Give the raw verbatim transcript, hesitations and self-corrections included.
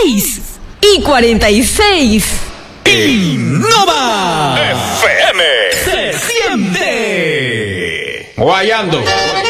seis y cuarenta y seis. Innova F M. se siente. Guayando.